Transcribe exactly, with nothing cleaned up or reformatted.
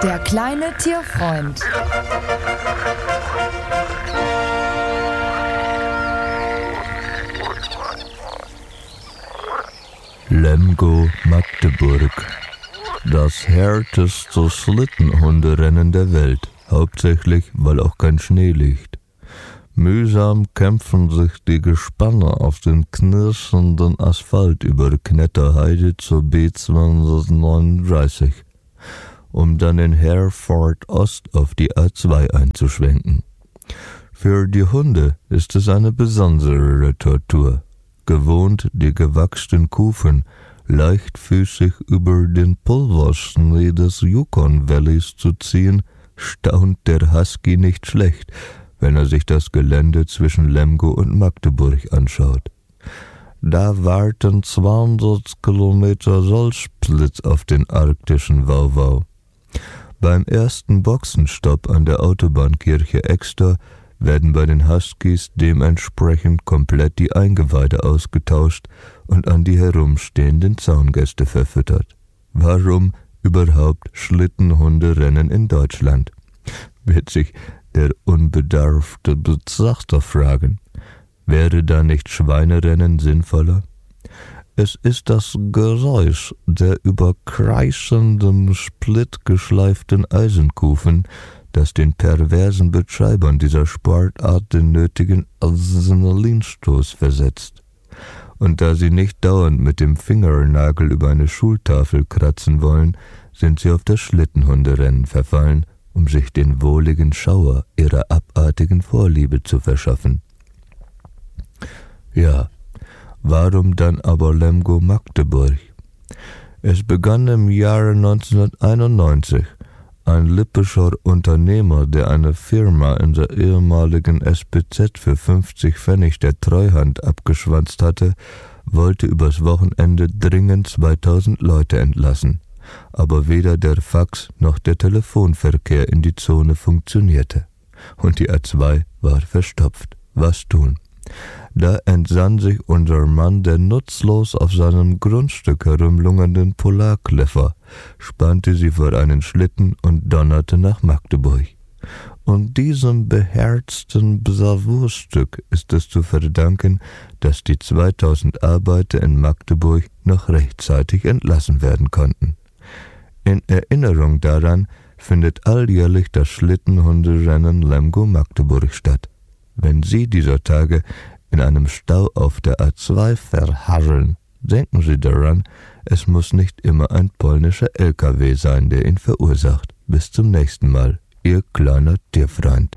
Der kleine Tierfreund. Lemgo, Magdeburg. Das härteste Schlittenhunderennen der Welt, hauptsächlich, weil auch kein Schnee liegt. Mühsam kämpfen sich die Gespanne auf den knirschenden Asphalt über Knetterheide zur B zweihundertneununddreißig, um dann in Herford Ost auf die A zwei einzuschwenken. Für die Hunde ist es eine besondere Tortur. Gewohnt, die gewachsenen Kufen leichtfüßig über den Pulverschnee des Yukon Valleys zu ziehen, staunt der Husky nicht schlecht, wenn er sich das Gelände zwischen Lemgo und Magdeburg anschaut. Da warten zweihundert Kilometer Solsplitz auf den arktischen Wauwau. Beim ersten Boxenstopp an der Autobahnkirche Exeter werden bei den Huskies dementsprechend komplett die Eingeweide ausgetauscht und an die herumstehenden Zaungäste verfüttert. Warum überhaupt Schlittenhunderennen in Deutschland? Wird sich der unbedarfte Betrachter fragen. Wäre da nicht Schweinerennen sinnvoller? Es ist das Geräusch der über kreischenden, splittgeschleiften Eisenkufen, das den perversen Betreibern dieser Sportart den nötigen Adrenalinstoß versetzt. Und da sie nicht dauernd mit dem Fingernagel über eine Schultafel kratzen wollen, sind sie auf das Schlittenhunderennen verfallen, um sich den wohligen Schauer ihrer abartigen Vorliebe zu verschaffen. Ja, warum dann aber Lemgo Magdeburg? Es begann im Jahre neunzehnhunderteinundneunzig. Ein lippischer Unternehmer, der eine Firma in der ehemaligen S P Z für fünfzig Pfennig der Treuhand abgeschwanzt hatte, wollte übers Wochenende dringend zweitausend Leute entlassen. Aber weder der Fax noch der Telefonverkehr in die Zone funktionierte. Und die A zwei war verstopft. Was tun? Da entsann sich unser Mann der nutzlos auf seinem Grundstück herumlungernden Polarkleffer, spannte sie vor einen Schlitten und donnerte nach Magdeburg. Und diesem beherzten Bravourstück ist es zu verdanken, dass die zweitausend Arbeiter in Magdeburg noch rechtzeitig entlassen werden konnten. In Erinnerung daran findet alljährlich das Schlittenhunderennen Lemgo Magdeburg statt. Wenn Sie dieser Tage in einem Stau auf der A zwei verharren, denken Sie daran, es muss nicht immer ein polnischer L K W sein, der ihn verursacht. Bis zum nächsten Mal, Ihr kleiner Tierfreund.